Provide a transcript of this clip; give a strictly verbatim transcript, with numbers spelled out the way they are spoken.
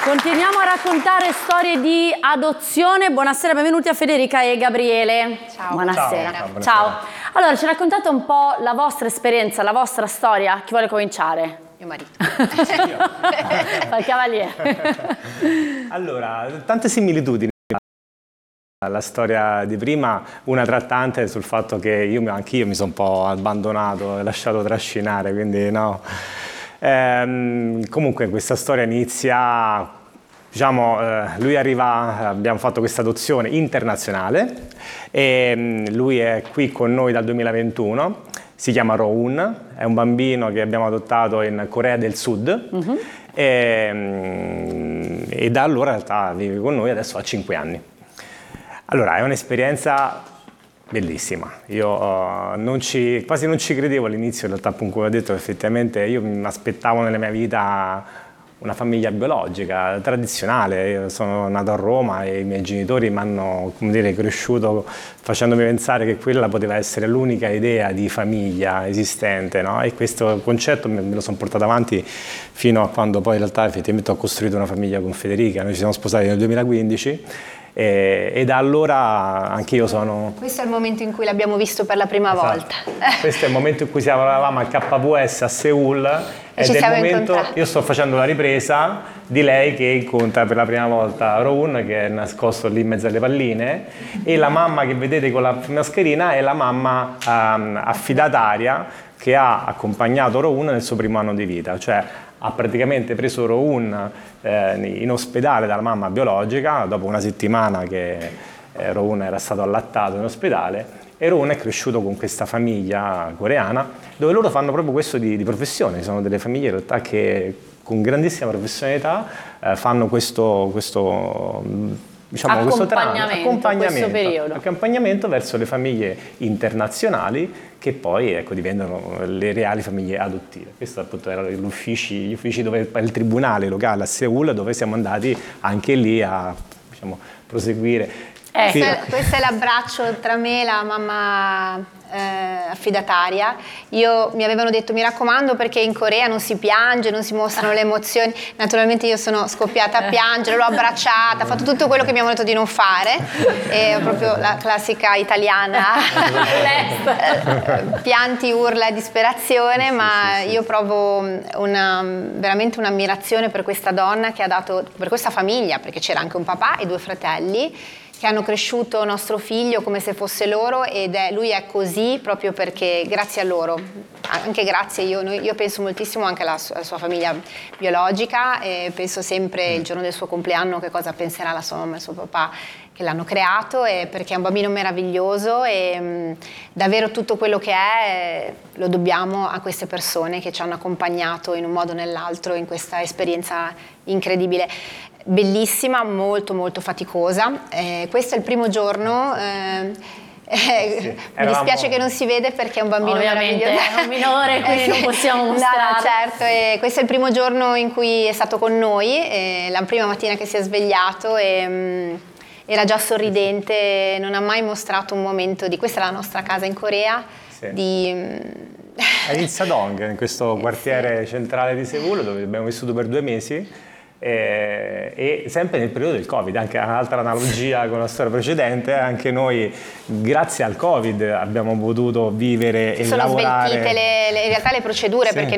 Continuiamo a raccontare storie di adozione. Buonasera, benvenuti a Federica e Gabriele. Ciao. Buonasera. Ciao. Ciao. Ciao. Allora, ci raccontate un po' la vostra esperienza, la vostra storia. Chi vuole cominciare? Mio marito. Fa il cavaliere. Allora, tante similitudini. La storia di prima, una trattante sul fatto che io anch'io mi sono un po' abbandonato e lasciato trascinare, quindi no. Ehm, comunque questa storia inizia, diciamo, eh, lui arriva, abbiamo fatto questa adozione internazionale e lui è qui con noi dal duemilaventuno, si chiama Roun, è un bambino che abbiamo adottato in Corea del Sud. Mm-hmm. e, e da allora in realtà vive con noi, adesso ha cinque anni. Allora, è un'esperienza bellissima. Io uh, non ci, quasi non ci credevo all'inizio, in realtà, appunto, come ho detto, effettivamente io mi aspettavo nella mia vita una famiglia biologica, tradizionale. Io sono nato a Roma e i miei genitori mi hanno, come dire, cresciuto facendomi pensare che quella poteva essere l'unica idea di famiglia esistente, no? E questo concetto me lo sono portato avanti fino a quando poi in realtà effettivamente ho costruito una famiglia con Federica. Noi ci siamo sposati nel duemilaquindici. E, e da allora anche io sono... Questo è il momento in cui l'abbiamo visto per la prima esatto. volta. Questo è il momento in cui eravamo al K V S a Seul e ed ci è il siamo momento, incontrati. io sto facendo la ripresa di lei che incontra per la prima volta Roun, che è nascosto lì in mezzo alle palline, e la mamma che vedete con la mascherina è la mamma um, affidataria che ha accompagnato Roun nel suo primo anno di vita, cioè ha praticamente preso Roun eh, in ospedale dalla mamma biologica dopo una settimana che eh, Roun era stato allattato in ospedale, e Roun è cresciuto con questa famiglia coreana dove loro fanno proprio questo di, di professione. Sono delle famiglie in realtà che con grandissima professionalità eh, fanno questo, questo diciamo, questo accompagnamento, accompagnamento, questo periodo. accompagnamento verso le famiglie internazionali che poi ecco, diventano le reali famiglie adottive. Questo appunto erano gli uffici, gli uffici dove il tribunale locale a Seul, dove siamo andati anche lì a diciamo, proseguire. Eh, questo, è, questo è l'abbraccio tra me e la mamma eh, affidataria. Io, mi avevano detto mi raccomando perché in Corea non si piange, non si mostrano le emozioni. Naturalmente io sono scoppiata a piangere, l'ho abbracciata, ho fatto tutto quello che mi hanno detto di non fare, è proprio la classica italiana pianti, urla e disperazione, sì, ma sì, sì, io provo una, veramente un'ammirazione per questa donna che ha dato, per questa famiglia, perché c'era anche un papà e due fratelli che hanno cresciuto nostro figlio come se fosse loro, ed è, lui è così proprio perché grazie a loro, anche grazie, io, io penso moltissimo anche alla sua, alla sua famiglia biologica, e penso sempre il giorno del suo compleanno che cosa penserà la sua mamma e il suo papà che l'hanno creato, e perché è un bambino meraviglioso e mh, davvero tutto quello che è lo dobbiamo a queste persone che ci hanno accompagnato in un modo o nell'altro in questa esperienza incredibile. Bellissima, molto molto faticosa. Eh, questo è il primo giorno. Eh, eh, sì, mi eravamo... dispiace che non si vede perché è un bambino ovviamente meraviglioso. È un minore, quindi eh, sì. non possiamo mostrare. No, certo, e questo è il primo giorno in cui è stato con noi, eh, la prima mattina che si è svegliato e mh, era già sorridente, non ha mai mostrato un momento di... Questa è la nostra casa in Corea. Sì. Di... È in Sadong, in questo quartiere sì. centrale di Seul, dove abbiamo vissuto per due mesi. E, e sempre nel periodo del Covid, anche un'altra analogia con la storia precedente, anche noi grazie al Covid abbiamo potuto vivere e sono lavorare. Sono sveltite le, le, in realtà le procedure, sì. perché